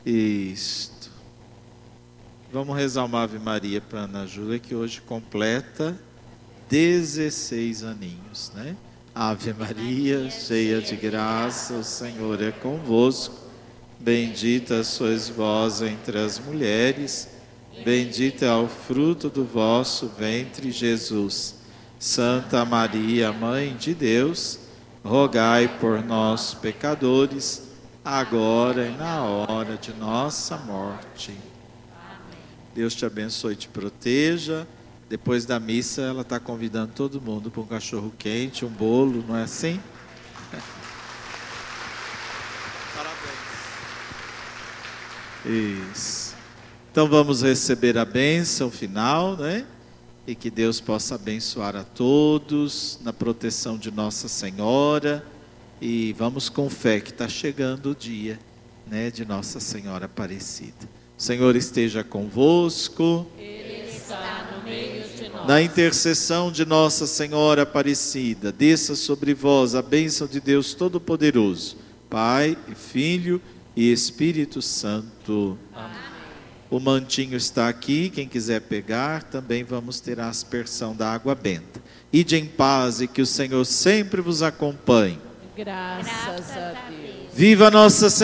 Isto. Vamos rezar uma Ave Maria para Ana Júlia, que hoje completa 16 aninhos, né? Ave Maria, cheia de graça, o Senhor é convosco. Bendita sois vós entre as mulheres, bendito é o fruto do vosso ventre, Jesus. Santa Maria, Mãe de Deus, rogai por nós, pecadores, agora e na hora de nossa morte. Amém. Deus te abençoe e te proteja. Depois da missa, ela está convidando todo mundo para um cachorro quente, um bolo, não é assim? Parabéns. Isso. Então vamos receber a bênção final, né? E que Deus possa abençoar a todos, na proteção de Nossa Senhora. E vamos com fé que está chegando o dia, né, de Nossa Senhora Aparecida. O Senhor esteja convosco. Ele está no meio de nós. Na intercessão de Nossa Senhora Aparecida, desça sobre vós a bênção de Deus Todo-Poderoso, Pai, e Filho e Espírito Santo. Amém. O mantinho está aqui, quem quiser pegar, também vamos ter a aspersão da água benta. Ide em paz e que o Senhor sempre vos acompanhe. Graças a Deus. Viva Nossa Senhora!